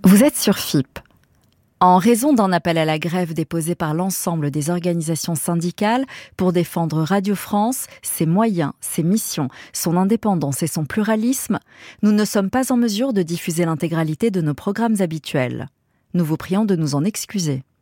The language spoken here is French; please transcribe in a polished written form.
Vous êtes sur FIP. En raison d'un appel à la grève déposé par l'ensemble des organisations syndicales pour défendre Radio France, ses moyens, ses missions, son indépendance et son pluralisme, nous ne sommes pas en mesure de diffuser l'intégralité de nos programmes habituels. Nous vous prions de nous en excuser.